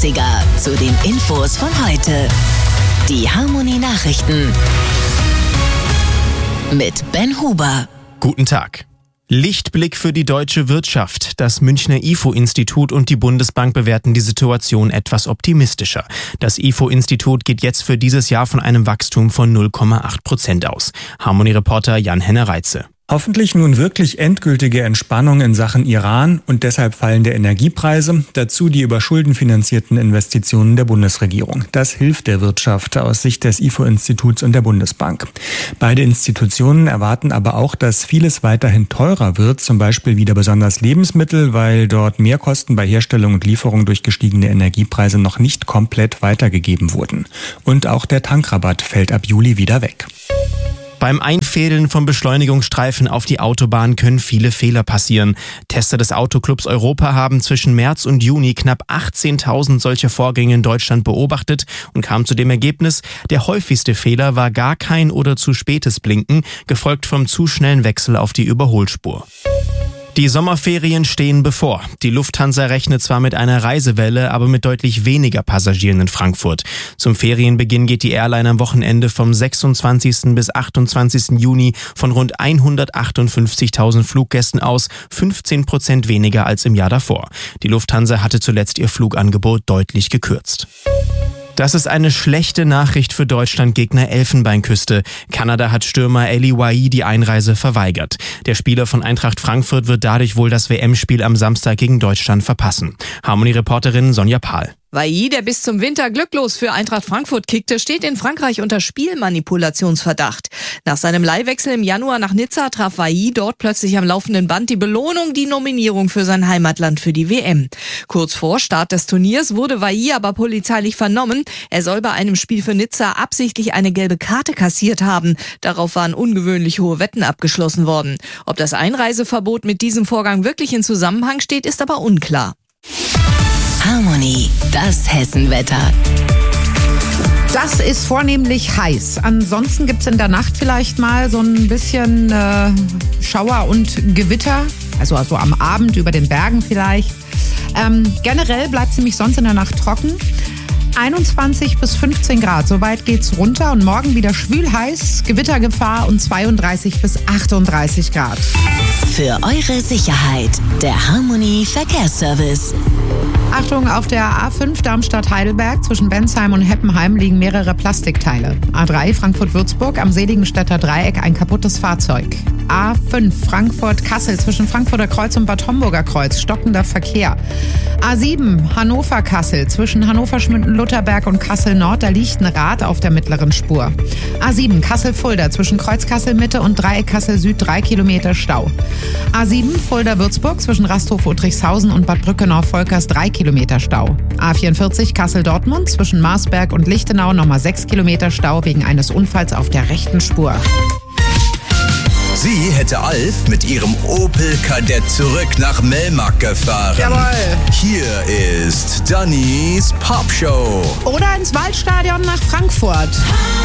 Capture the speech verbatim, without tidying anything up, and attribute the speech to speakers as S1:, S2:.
S1: dreißiger zu den Infos von heute. Die Harmony Nachrichten mit Ben Huber.
S2: Guten Tag. Lichtblick für die deutsche Wirtschaft. Das Münchner I F O-Institut und die Bundesbank bewerten die Situation etwas optimistischer. Das I F O-Institut geht jetzt für dieses Jahr von einem Wachstum von null Komma acht Prozent aus. Harmony-Reporter Jan-Henner Reitze.
S3: Hoffentlich nun wirklich endgültige Entspannung in Sachen Iran und deshalb fallende Energiepreise, dazu die über Schulden finanzierten Investitionen der Bundesregierung. Das hilft der Wirtschaft aus Sicht des I F O-Instituts und der Bundesbank. Beide Institutionen erwarten aber auch, dass vieles weiterhin teurer wird, zum Beispiel wieder besonders Lebensmittel, weil dort Mehrkosten bei Herstellung und Lieferung durch gestiegene Energiepreise noch nicht komplett weitergegeben wurden. Und auch der Tankrabatt fällt ab Juli wieder weg.
S2: Beim Einfädeln von Beschleunigungsstreifen auf die Autobahn können viele Fehler passieren. Tester des Autoclubs Europa haben zwischen März und Juni knapp achtzehntausend solcher Vorgänge in Deutschland beobachtet und kamen zu dem Ergebnis, der häufigste Fehler war gar kein oder zu spätes Blinken, gefolgt vom zu schnellen Wechsel auf die Überholspur. Die Sommerferien stehen bevor. Die Lufthansa rechnet zwar mit einer Reisewelle, aber mit deutlich weniger Passagieren in Frankfurt. Zum Ferienbeginn geht die Airline am Wochenende vom sechsundzwanzigsten bis achtundzwanzigsten Juni von rund hundertachtundfünfzigtausend Fluggästen aus, fünfzehn Prozent weniger als im Jahr davor. Die Lufthansa hatte zuletzt ihr Flugangebot deutlich gekürzt. Das ist eine schlechte Nachricht für Deutschland-Gegner Elfenbeinküste. Kanada hat Stürmer Eli Wahi die Einreise verweigert. Der Spieler von Eintracht Frankfurt wird dadurch wohl das W M-Spiel am Samstag gegen Deutschland verpassen. Harmony-Reporterin Sonja Pahl.
S4: Wahi, der bis zum Winter glücklos für Eintracht Frankfurt kickte, steht in Frankreich unter Spielmanipulationsverdacht. Nach seinem Leihwechsel im Januar nach Nizza traf Wahi dort plötzlich am laufenden Band die Belohnung, die Nominierung für sein Heimatland für die W M. Kurz vor Start des Turniers wurde Wahi aber polizeilich vernommen. Er soll bei einem Spiel für Nizza absichtlich eine gelbe Karte kassiert haben. Darauf waren ungewöhnlich hohe Wetten abgeschlossen worden. Ob das Einreiseverbot mit diesem Vorgang wirklich in Zusammenhang steht, ist aber unklar.
S1: Harmony, das Hessenwetter.
S5: Das ist vornehmlich heiß. Ansonsten gibt es in der Nacht vielleicht mal so ein bisschen äh, Schauer und Gewitter. Also, also am Abend über den Bergen vielleicht. Ähm, generell bleibt es nämlich sonst in der Nacht trocken. einundzwanzig bis fünfzehn Grad, so weit geht's runter. Und morgen wieder schwül heiß, Gewittergefahr und zweiunddreißig bis achtunddreißig Grad.
S1: Für eure Sicherheit, der Harmony Verkehrsservice.
S5: Achtung, auf der A fünf Darmstadt-Heidelberg zwischen Bensheim und Heppenheim liegen mehrere Plastikteile. A drei Frankfurt-Würzburg am Seligenstädter Dreieck ein kaputtes Fahrzeug. A fünf Frankfurt-Kassel zwischen Frankfurter Kreuz und Bad Homburger Kreuz stockender Verkehr. A sieben Hannover-Kassel zwischen Hannover-Schmünden-Lutherberg und Kassel-Nord, da liegt ein Rad auf der mittleren Spur. A sieben Kassel-Fulda zwischen Kreuz Kassel-Mitte und Dreieck Kassel-Süd drei Kilometer Stau. A sieben Fulda-Würzburg zwischen Rasthof-Udrichshausen und Bad Brückenau-Volkers drei Kilometer Stau. A vierundvierzig Kassel-Dortmund zwischen Marsberg und Lichtenau nochmal sechs Kilometer Stau wegen eines Unfalls auf der rechten Spur.
S6: Sie hätte Alf mit ihrem Opel Kadett zurück nach Melmark gefahren.
S5: Jawohl.
S6: Hier ist Dannys Popshow.
S5: Oder ins Waldstadion nach Frankfurt.